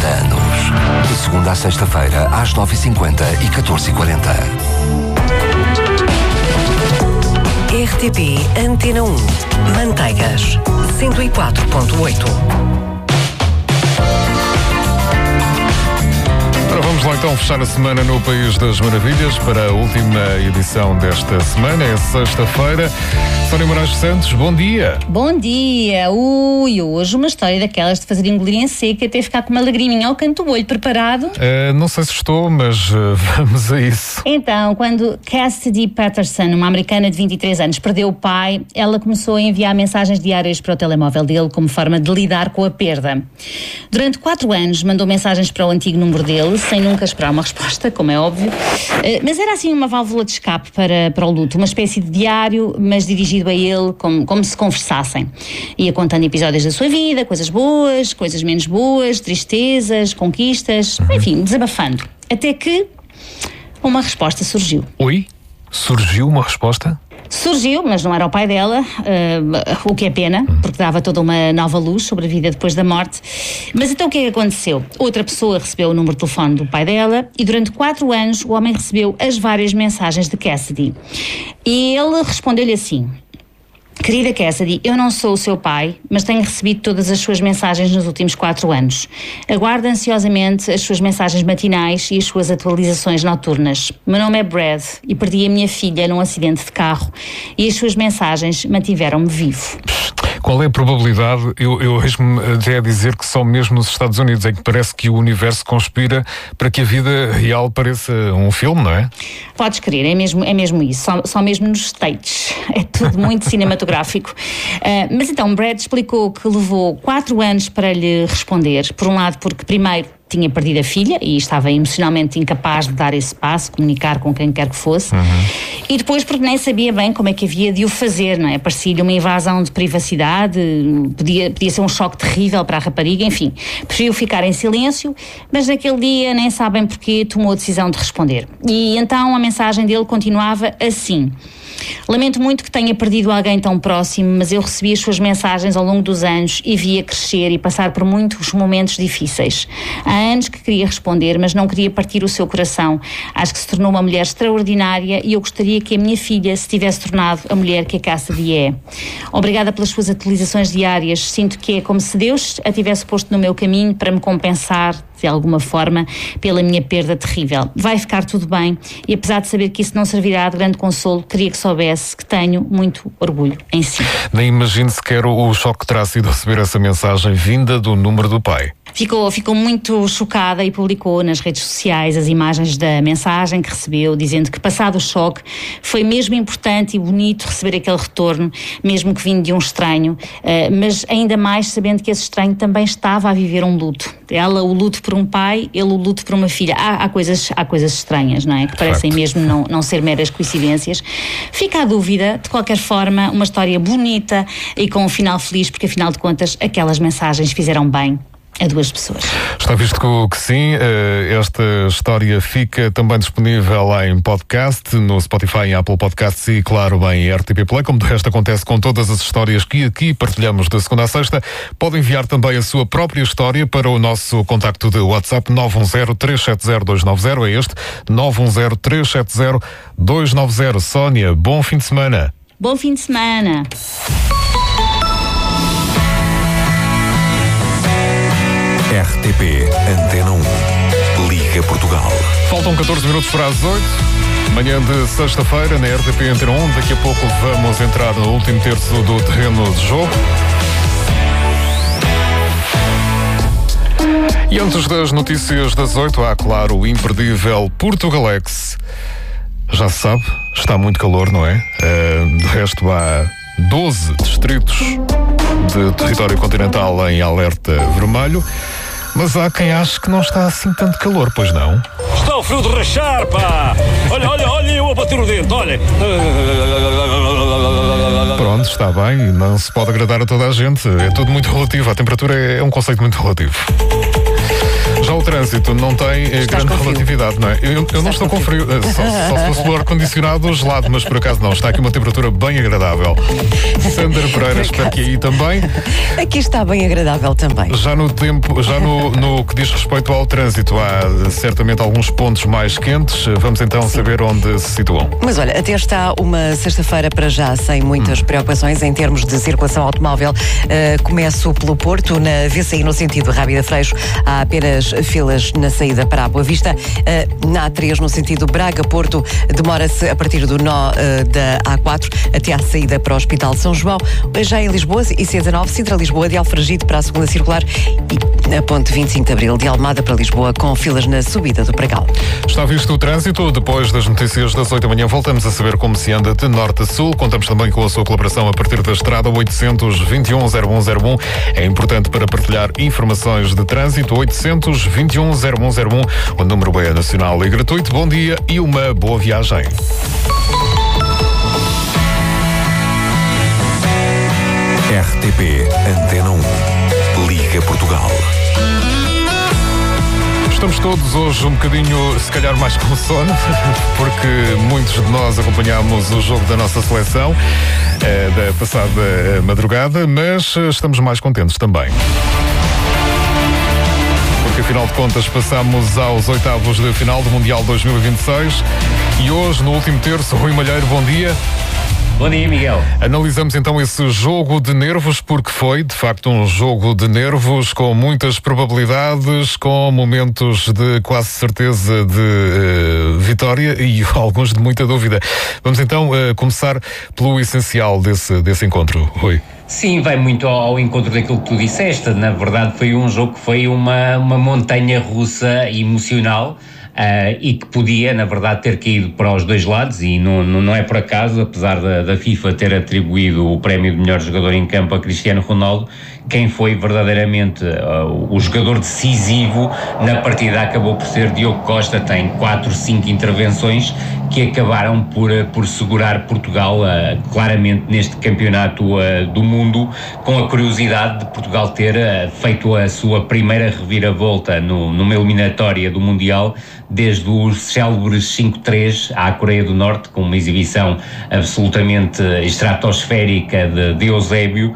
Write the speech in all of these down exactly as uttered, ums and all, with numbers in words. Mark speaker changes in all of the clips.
Speaker 1: cinquenta anos. De segunda à sexta-feira, às nove e cinquenta e catorze e quarenta.
Speaker 2: R T P Antena um. Manteigas, cento e quatro ponto oito.
Speaker 3: Vamos lá então fechar a semana no País das Maravilhas para a última edição desta semana, é sexta-feira. Sónia Moraes Santos, bom dia.
Speaker 4: Bom dia. Ui, hoje uma história daquelas de fazer engolir em seco até ficar com uma lagriminha ao canto do olho. Preparado?
Speaker 3: Uh, não sei se estou, mas uh, vamos a isso.
Speaker 4: Então, quando Cassidy Patterson, uma americana de vinte e três anos, perdeu o pai, ela começou a enviar mensagens diárias para o telemóvel dele como forma de lidar com a perda. Durante quatro anos mandou mensagens para o antigo número dele, sem nunca esperar uma resposta, como é óbvio, mas era assim uma válvula de escape para, para o luto, uma espécie de diário, mas dirigido a ele como, como se conversassem. Ia contando episódios da sua vida, coisas boas, coisas menos boas, tristezas, conquistas, enfim, desabafando. Até que uma resposta surgiu.
Speaker 3: Oi? Surgiu uma resposta?
Speaker 4: Surgiu, mas não era o pai dela, uh, o que é pena, porque dava toda uma nova luz sobre a vida depois da morte. Mas então o que é que aconteceu? Outra pessoa recebeu o número de telefone do pai dela e durante quatro anos o homem recebeu as várias mensagens de Cassidy. E ele respondeu-lhe assim: querida Cassidy, eu não sou o seu pai, mas tenho recebido todas as suas mensagens nos últimos quatro anos. Aguardo ansiosamente as suas mensagens matinais e as suas atualizações noturnas. Meu nome é Brad e perdi a minha filha num acidente de carro e as suas mensagens mantiveram-me vivo.
Speaker 3: Qual é a probabilidade, eu, eu arrisco-me até a dizer que só mesmo nos Estados Unidos é que parece que o universo conspira para que a vida real pareça um filme, não é?
Speaker 4: Podes crer, é mesmo, é mesmo isso, só, só mesmo nos States. É tudo muito cinematográfico. Uh, mas então, Brad explicou que levou quatro anos para lhe responder. Por um lado, porque primeiro tinha perdido a filha e estava emocionalmente incapaz de dar esse passo, comunicar com quem quer que fosse. Uhum. E depois porque nem sabia bem como é que havia de o fazer, não é? Parecia-lhe uma invasão de privacidade, podia, podia ser um choque terrível para a rapariga, enfim. Preferiu ficar em silêncio, mas naquele dia, nem sabem porquê, tomou a decisão de responder. E então a mensagem dele continuava assim: lamento muito que tenha perdido alguém tão próximo, mas eu recebi as suas mensagens ao longo dos anos e via crescer e passar por muitos momentos difíceis. Há anos que queria responder, mas não queria partir o seu coração. Acho que se tornou uma mulher extraordinária e eu gostaria que a minha filha se tivesse tornado a mulher que a Cassidy é. Obrigada pelas suas atualizações diárias. Sinto que é como se Deus a tivesse posto no meu caminho para me compensar, de alguma forma, pela minha perda terrível. Vai ficar tudo bem e apesar de saber que isso não servirá de grande consolo, queria que soubesse que tenho muito orgulho em si.
Speaker 3: Nem imagino sequer o choque que terá sido receber essa mensagem vinda do número do pai.
Speaker 4: Ficou, ficou muito chocada e publicou nas redes sociais as imagens da mensagem que recebeu, dizendo que, passado o choque, foi mesmo importante e bonito receber aquele retorno, mesmo que vindo de um estranho, mas ainda mais sabendo que esse estranho também estava a viver um luto. Ela o luto por um pai, ele o luto por uma filha. Há, há, coisas, há coisas estranhas, não é? Que parecem mesmo não, não ser meras coincidências. Fica a dúvida, de qualquer forma, uma história bonita e com um final feliz, porque afinal de contas aquelas mensagens fizeram bem a duas pessoas.
Speaker 3: Está visto que, que sim, esta história fica também disponível lá em podcast, no Spotify, em Apple Podcasts e, claro, bem em R T P Play, como de resto acontece com todas as histórias que aqui partilhamos de segunda a sexta. Pode enviar também a sua própria história para o nosso contacto de WhatsApp nove um zero, três sete zero, dois nove zero, é este, nove um zero, três sete zero, dois nove zero. Sónia, bom fim de semana.
Speaker 4: Bom fim de semana.
Speaker 1: R T P Antena um. Liga Portugal.
Speaker 3: Faltam catorze minutos para as oito. Manhã de sexta-feira na R T P Antena um. Daqui a pouco vamos entrar no último terço do terreno de jogo. E antes das notícias das oito, há, claro, o imperdível Portugalex. Já se sabe, está muito calor, não é? Uh, de resto, há doze distritos de território continental em alerta vermelho. Mas há quem ache que não está assim tanto calor, pois não?
Speaker 5: Está o frio de rachar, pá! Olha, olha, olha eu a bater o dente, olha!
Speaker 3: Pronto, está bem, não se pode agradar a toda a gente. É tudo muito relativo, a temperatura é um conceito muito relativo. Já o trânsito não tem eh, grande relatividade, não é? Eu, eu não estou com frio, eh, só, só se fosse o ar-condicionado gelado, mas por acaso não, está aqui uma temperatura bem agradável. Sandra Pereira, espero que aí também.
Speaker 6: Aqui está bem agradável também.
Speaker 3: Já no tempo, já no, no que diz respeito ao trânsito, há certamente alguns pontos mais quentes. Vamos então Sim. saber onde se situam.
Speaker 6: Mas olha, até está uma sexta-feira para já sem muitas hum. preocupações em termos de circulação automóvel. Uh, começo pelo Porto, na V C I no sentido Rábida-Freixo, há apenas filas na saída para a Boa Vista. Uh, na A três no sentido Braga-Porto, demora-se a partir do nó uh, da A quatro até à saída para o Hospital de São João. Já em Lisboa, I C dezanove, Sintra-Lisboa, de Alfragide para a segunda circular e a ponte vinte e cinco de Abril de Almada para Lisboa, com filas na subida do Pregal.
Speaker 3: Está visto o trânsito. Depois das notícias das oito da manhã, voltamos a saber como se anda de norte a sul. Contamos também com a sua colaboração a partir da estrada oitocentos, vinte e um, zero um zero um. É importante para partilhar informações de trânsito. oitocentos, vinte e um, zero um zero um. O número é nacional e gratuito. Bom dia e uma boa viagem.
Speaker 1: R T P Antena um. Liga Portugal.
Speaker 3: Estamos todos hoje um bocadinho, se calhar, mais com sono, porque muitos de nós acompanhámos o jogo da nossa seleção eh, da passada madrugada, mas estamos mais contentes também. Porque, afinal de contas, passamos aos oitavos de final do Mundial dois mil e vinte e seis e hoje, no último terço, Rui Malheiro, bom dia.
Speaker 7: Bom dia, Miguel.
Speaker 3: Analisamos então esse jogo de nervos, porque foi, de facto, um jogo de nervos com muitas probabilidades, com momentos de quase certeza de uh, vitória e alguns de muita dúvida. Vamos então uh, começar pelo essencial desse, desse encontro, Rui.
Speaker 7: Sim, vai muito ao encontro daquilo que tu disseste. Na verdade, foi um jogo que foi uma, uma montanha russa emocional. Uh, e que podia, na verdade, ter caído para os dois lados, e não, não é por acaso, apesar da, da FIFA ter atribuído o prémio de melhor jogador em campo a Cristiano Ronaldo, quem foi verdadeiramente uh, o jogador decisivo na partida acabou por ser Diogo Costa. Tem quatro, cinco intervenções que acabaram por, por segurar Portugal uh, claramente neste campeonato uh, do mundo, com a curiosidade de Portugal ter uh, feito a sua primeira reviravolta no, numa eliminatória do Mundial desde os célebres cinco três à Coreia do Norte, com uma exibição absolutamente estratosférica de, de Eusébio,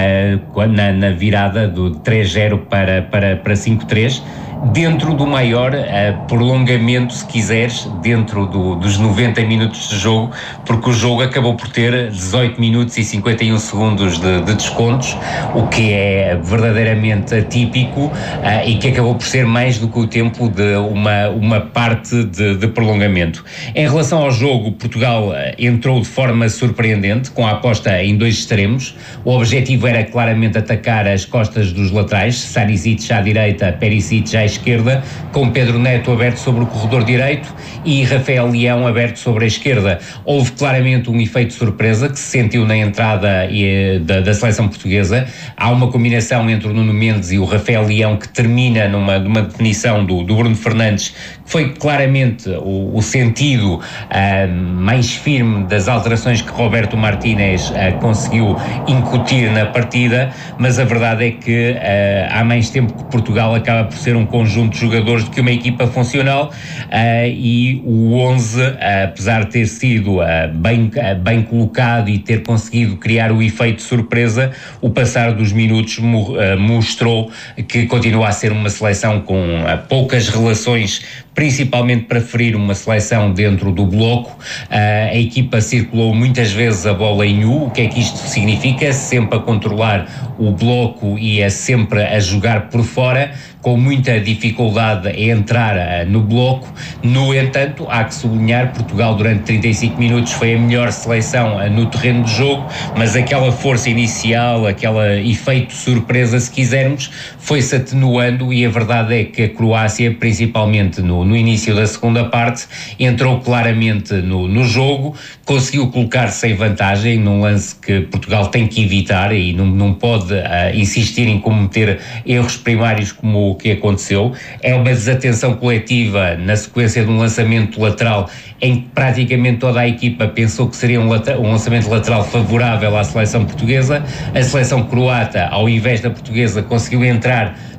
Speaker 7: uh, na, na virada do três zero para, para, para cinco três, dentro do maior uh, prolongamento, se quiseres, dentro do, dos noventa minutos de jogo, porque o jogo acabou por ter dezoito minutos e cinquenta e um segundos de, de descontos, o que é verdadeiramente atípico uh, e que acabou por ser mais do que o tempo de uma, uma parte de, de prolongamento. Em relação ao jogo, Portugal uh, entrou de forma surpreendente, com a aposta em dois extremos. O objetivo era claramente atacar as costas dos laterais, Sarisic à direita, Perisic à esquerda, com Pedro Neto aberto sobre o corredor direito e Rafael Leão aberto sobre a esquerda. Houve claramente um efeito surpresa que se sentiu na entrada e, da, da seleção portuguesa. Há uma combinação entre o Nuno Mendes e o Rafael Leão que termina numa, numa definição do, do Bruno Fernandes, que foi claramente o, o sentido uh, mais firme das alterações que Roberto Martínez uh, conseguiu incutir na partida, mas a verdade é que uh, há mais tempo que Portugal acaba por ser um conjunto de jogadores do que uma equipa funcional, uh, e o onze, uh, apesar de ter sido uh, bem, uh, bem colocado e ter conseguido criar o efeito surpresa, o passar dos minutos mo- uh, mostrou que continua a ser uma seleção com uh, poucas relações, principalmente para ferir uma seleção dentro do bloco. Uh, a equipa circulou muitas vezes a bola em U. O que é que isto significa? Sempre a controlar o bloco e é sempre a jogar por fora, com muita dificuldade a entrar uh, no bloco. No entanto, há que sublinhar, Portugal durante trinta e cinco minutos foi a melhor seleção uh, no terreno de jogo, mas aquela força inicial, aquele efeito surpresa, se quisermos, foi-se atenuando, e a verdade é que a Croácia, principalmente no, no início da segunda parte, entrou claramente no, no jogo, conseguiu colocar-se em vantagem num lance que Portugal tem que evitar e não, não pode uh, insistir em cometer erros primários como o que aconteceu. É uma desatenção coletiva na sequência de um lançamento lateral em que praticamente toda a equipa pensou que seria um, lata- um lançamento lateral favorável à seleção portuguesa. A seleção croata, ao invés da portuguesa, conseguiu entrar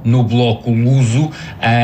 Speaker 7: no bloco luso uh,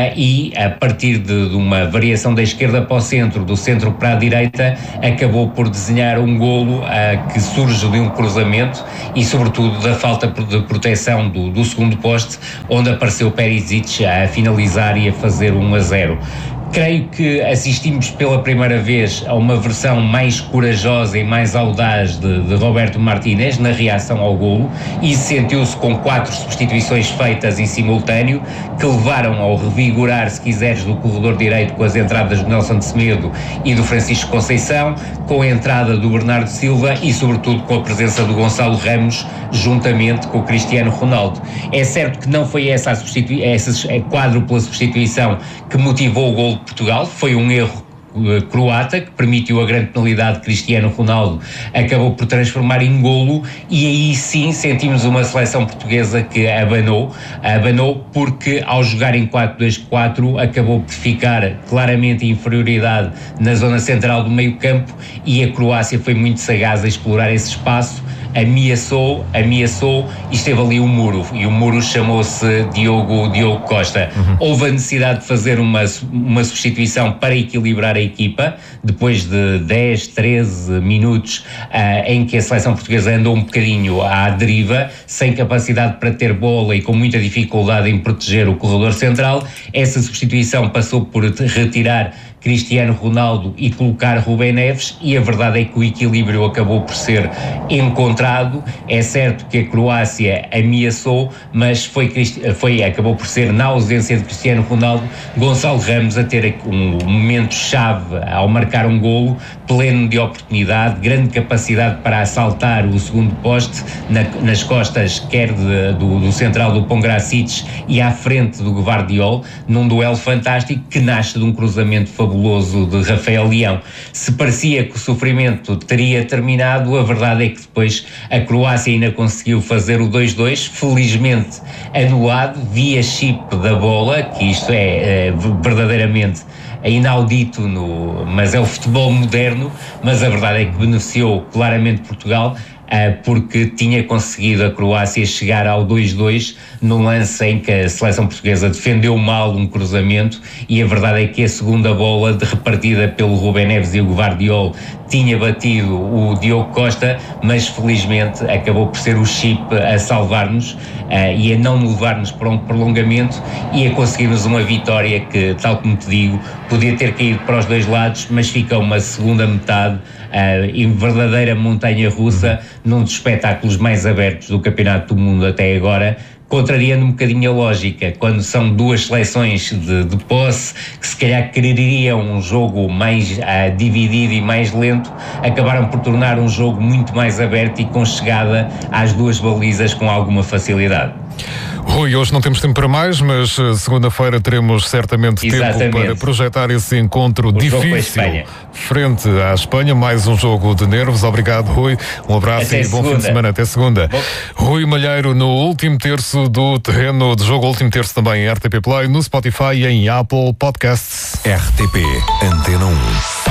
Speaker 7: e a partir de, de uma variação da esquerda para o centro, do centro para a direita, acabou por desenhar um golo uh, que surge de um cruzamento e sobretudo da falta de proteção do, do segundo poste, onde apareceu Perisic a finalizar e a fazer um a zero. Creio que assistimos pela primeira vez a uma versão mais corajosa e mais audaz de, de Roberto Martínez na reação ao golo, e sentiu-se com quatro substituições feitas em simultâneo, que levaram ao revigorar, se quiseres, do corredor direito com as entradas do Nelson de Semedo e do Francisco Conceição, com a entrada do Bernardo Silva e sobretudo com a presença do Gonçalo Ramos juntamente com o Cristiano Ronaldo. É certo que não foi essa a, substitui- essa a quádrupla substituição que motivou o golo de Portugal, foi um erro croata, que permitiu a grande penalidade de Cristiano Ronaldo, acabou por transformar em golo, e aí sim sentimos uma seleção portuguesa que abanou, abanou porque ao jogar em quatro dois quatro acabou por ficar claramente em inferioridade na zona central do meio campo, e a Croácia foi muito sagaz a explorar esse espaço, ameaçou, ameaçou e esteve ali um muro, e o muro chamou-se Diogo, Diogo Costa. Uhum. Houve a necessidade de fazer uma, uma substituição para equilibrar a equipa, depois de dez, treze minutos uh, em que a seleção portuguesa andou um bocadinho à deriva, sem capacidade para ter bola e com muita dificuldade em proteger o corredor central. Essa substituição passou por retirar Cristiano Ronaldo e colocar Rubem Neves, e a verdade é que o equilíbrio acabou por ser encontrado. É certo que a Croácia ameaçou, mas foi, foi, acabou por ser, na ausência de Cristiano Ronaldo, Gonçalo Ramos a ter um momento-chave ao marcar um golo, pleno de oportunidade, grande capacidade para assaltar o segundo poste, na, nas costas quer de, do, do central do Pongracic e à frente do Gvardiol, num duelo fantástico que nasce de um cruzamento fabuloso de Rafael Leão. Se parecia que o sofrimento teria terminado, a verdade é que depois a Croácia ainda conseguiu fazer o dois dois, felizmente anulado via chip da bola, que isto é, é verdadeiramente inaudito, no, mas é o futebol moderno, mas a verdade é que beneficiou claramente Portugal, porque tinha conseguido a Croácia chegar ao dois dois num lance em que a seleção portuguesa defendeu mal um cruzamento, e a verdade é que a segunda bola, de repartida pelo Rubem Neves e o Gvardiol, tinha batido o Diogo Costa, mas felizmente acabou por ser o chip a salvar-nos uh, e a não levar-nos para um prolongamento e a conseguirmos uma vitória que, tal como te digo, podia ter caído para os dois lados, mas fica uma segunda metade uh, em verdadeira montanha-russa, num dos espetáculos mais abertos do Campeonato do Mundo até agora, contrariando um bocadinho a lógica, quando são duas seleções de, de posse que se calhar quereriam um jogo mais uh, dividido e mais lento, acabaram por tornar um jogo muito mais aberto e com chegada às duas balizas com alguma facilidade.
Speaker 3: Rui, hoje não temos tempo para mais, mas segunda-feira teremos certamente
Speaker 7: Exatamente.
Speaker 3: tempo para projetar esse encontro
Speaker 7: o
Speaker 3: difícil frente à Espanha. Mais um jogo de nervos. Obrigado, Rui. Um abraço
Speaker 7: Até
Speaker 3: e
Speaker 7: segunda.
Speaker 3: bom fim de semana. Até segunda.
Speaker 7: Bom.
Speaker 3: Rui Malheiro no último terço do terreno de jogo, último terço também em R T P Play, no Spotify e em Apple Podcasts.
Speaker 1: R T P Antena um.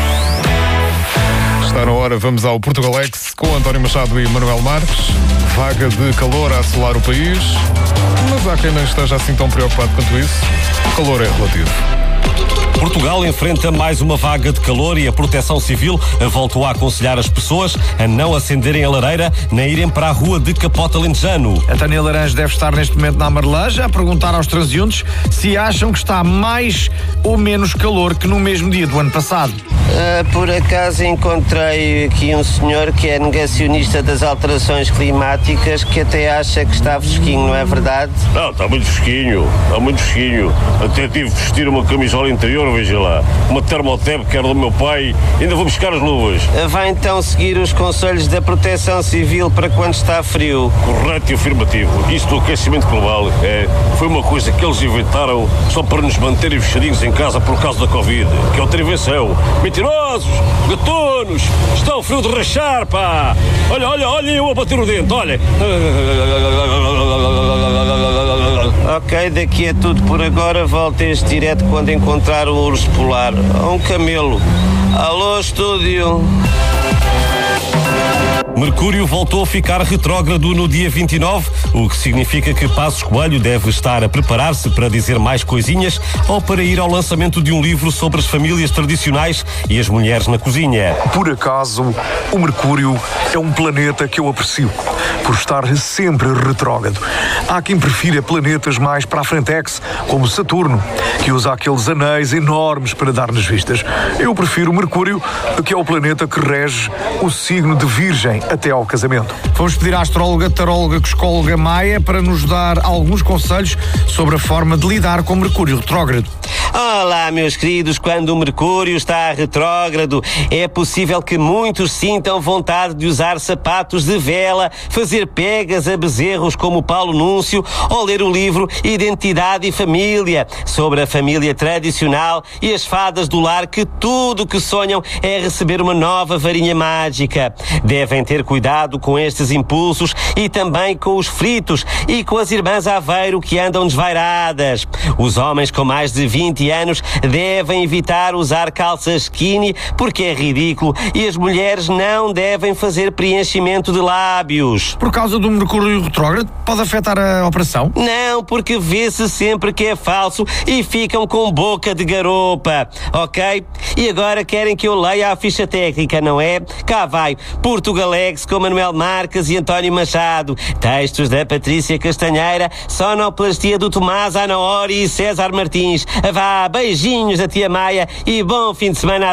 Speaker 3: Está na hora, vamos ao Portugalex com António Machado e Manuel Marques. Vaga de calor a assolar o país, mas há quem não esteja assim tão preocupado quanto isso. O calor é relativo.
Speaker 8: Portugal enfrenta mais uma vaga de calor e a Proteção Civil voltou a aconselhar as pessoas a não acenderem a lareira nem irem para a rua de Capota Alentejano.
Speaker 9: António Laranjo deve estar neste momento na Amarelanja a perguntar aos transeuntes se acham que está mais ou menos calor que no mesmo dia do ano passado.
Speaker 10: Uh, por acaso encontrei aqui um senhor que é negacionista das alterações climáticas, que até acha que está fresquinho, não é verdade?
Speaker 5: Não, está muito fresquinho, está muito fresquinho. Até tive de vestir uma camisola interior, veja lá. Uma Thermotep que era do meu pai, ainda vou buscar as luvas.
Speaker 10: Uh, vai então seguir os conselhos da Proteção Civil para quando está frio.
Speaker 5: Correto e afirmativo. Isso do aquecimento global é, foi uma coisa que eles inventaram só para nos manterem fechadinhos em casa por causa da Covid, que é outra invenção. Mentirosos, gatunos, está o frio de rachar, pá! Olha, olha, olha eu a bater o dente, olha!
Speaker 10: Ok, daqui é tudo por agora. Volta este direto quando encontrar um urso polar ou um camelo. Alô, estúdio!
Speaker 8: Mercúrio voltou a ficar retrógrado no dia vinte e nove, o que significa que Passos Coelho deve estar a preparar-se para dizer mais coisinhas ou para ir ao lançamento de um livro sobre as famílias tradicionais e as mulheres na cozinha.
Speaker 11: Por acaso, o Mercúrio é um planeta que eu aprecio, por estar sempre retrógrado. Há quem prefira planetas mais para a frentex, como Saturno, que usa aqueles anéis enormes para dar nas vistas. Eu prefiro o Mercúrio, que é o planeta que rege o signo de Virgem até ao casamento.
Speaker 9: Vamos pedir à astróloga, taróloga, psicóloga Maia para nos dar alguns conselhos sobre a forma de lidar com o Mercúrio retrógrado.
Speaker 10: Olá, meus queridos, quando o Mercúrio está retrógrado, é possível que muitos sintam vontade de usar sapatos de vela, fazer pegas a bezerros como Paulo Núncio ou ler o livro Identidade e Família, sobre a família tradicional e as fadas do lar que tudo que sonham é receber uma nova varinha mágica. Devem ter cuidado com estes impulsos e também com os fritos e com as irmãs Aveiro que andam desvairadas. Os homens com mais de vinte anos devem evitar usar calças skinny porque é ridículo e as mulheres não devem fazer preenchimento de lábios.
Speaker 9: Por causa do Mercúrio retrógrado, pode afetar a operação?
Speaker 10: Não, porque vê-se sempre que é falso e ficam com boca de garopa, ok? E agora querem que eu leia a ficha técnica, não é? Cá vai, Portugalex com Manuel Marques e António Machado, textos da Patrícia Castanheira, sonoplastia do Tomás Anaori e César Martins. Vá, beijinhos da tia Maia e bom fim de semana a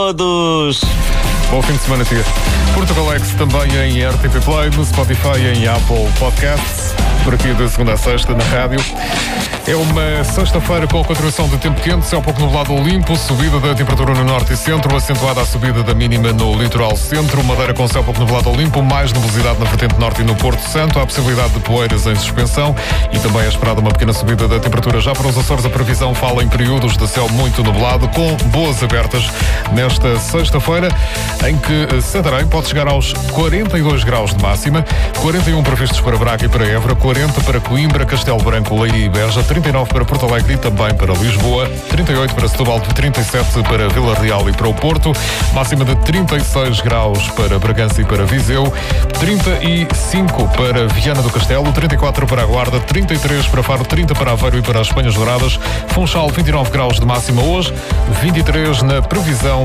Speaker 10: todos.
Speaker 3: Bom fim de semana, tia. Portugalex também em R T P Play, no Spotify e em Apple Podcasts. Por aqui de segunda a sexta na rádio. É uma sexta-feira com a continuação de tempo quente, céu pouco nublado ou limpo, subida da temperatura no norte e centro, acentuada a subida da mínima no litoral centro, Madeira com céu pouco nublado ou limpo, mais nebulosidade na vertente norte e no Porto Santo, há possibilidade de poeiras em suspensão e também é esperada uma pequena subida da temperatura. Já para os Açores, a previsão fala em períodos de céu muito nublado, com boas abertas nesta sexta-feira, em que Santarém pode chegar aos quarenta e dois graus de máxima, quarenta e um previstos para Braga e para Évora, quarenta para Coimbra, Castelo Branco, Leiria e Beja, trinta e nove para Porto Alegre e também para Lisboa, trinta e oito para Setúbal, trinta e sete para Vila Real e para o Porto, máxima de trinta e seis graus para Bragança e para Viseu, trinta e cinco para Viana do Castelo, trinta e quatro para a Guarda, trinta e três para Faro, trinta para Aveiro e para as Penhas Douradas, Funchal vinte e nove graus de máxima hoje, vinte e três na previsão